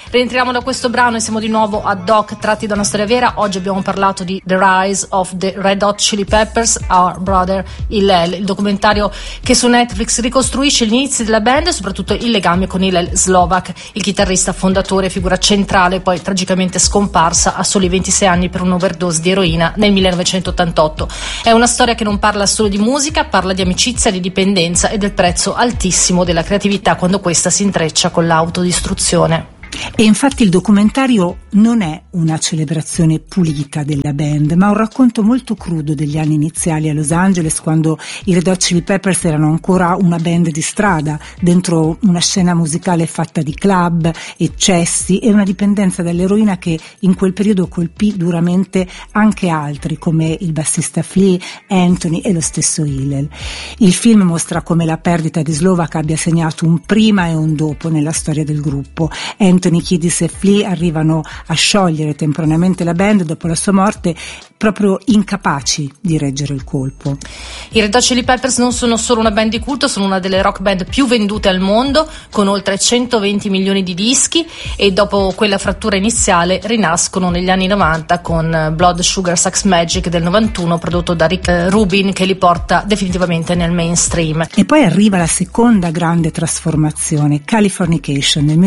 Rientriamo da questo brano e siamo di nuovo ad hoc, tratti da una storia vera. Oggi abbiamo parlato di The Rise of the Red Hot Chili Peppers, Our Brother Hillel, il documentario che su Netflix ricostruisce gli inizi della band e soprattutto il legame con Hillel Slovak, il chitarrista fondatore, figura centrale, poi tragicamente scomparsa a soli 26 anni per un'overdose di eroina nel 1988. È una storia che non parla solo di musica, parla di amicizia, di dipendenza e del prezzo altissimo della creatività quando questa si intreccia con l'autodistruzione. E infatti il documentario non è una celebrazione pulita della band, ma un racconto molto crudo degli anni iniziali a Los Angeles, quando i Red Hot Chili Peppers erano ancora una band di strada, dentro una scena musicale fatta di club, eccessi e una dipendenza dall'eroina che in quel periodo colpì duramente anche altri, come il bassista Flea, Anthony e lo stesso Hillel. Il film mostra come la perdita di Slovak abbia segnato un prima e un dopo nella storia del gruppo. Anthony Kiedis e Flea arrivano a sciogliere temporaneamente la band dopo la sua morte, proprio incapaci di reggere il colpo. I Red Hot Chili Peppers non sono solo una band di culto, sono una delle rock band più vendute al mondo, con oltre 120 milioni di dischi, e dopo quella frattura iniziale rinascono negli anni 90 con Blood Sugar Sex Magik del 91, prodotto da Rick Rubin, che li porta definitivamente nel mainstream. E poi arriva la seconda grande trasformazione, Californication nel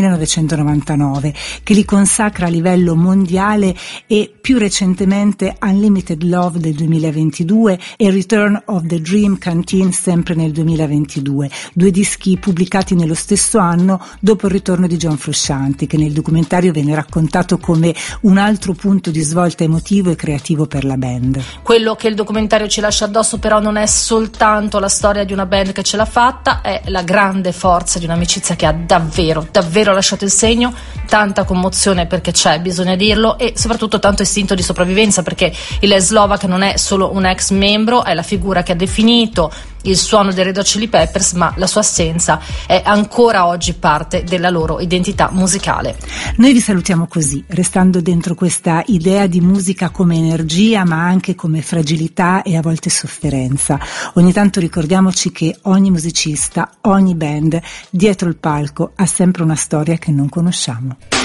1999, che li consacra a livello mondiale, e più recentemente Unlimited Love del 2022 e Return of the Dream Canteen sempre nel 2022, due dischi pubblicati nello stesso anno dopo il ritorno di John Frusciante, che nel documentario viene raccontato come un altro punto di svolta emotivo e creativo per la band. Quello che il documentario ci lascia addosso però non è soltanto la storia di una band che ce l'ha fatta, è la grande forza di un'amicizia che ha davvero lasciato il segno, tanta commozione perché c'è, bisogna dirlo, e soprattutto tanto istinto di sopravvivenza, perché il Slovak non è solo un ex membro, è la figura che ha definito il suono dei Red Hot Chili Peppers, ma la sua assenza è ancora oggi parte della loro identità musicale. Noi vi salutiamo così, restando dentro questa idea di musica come energia, ma anche come fragilità e a volte sofferenza. Ogni tanto ricordiamoci che ogni musicista, ogni band dietro il palco ha sempre una storia che non conosciamo.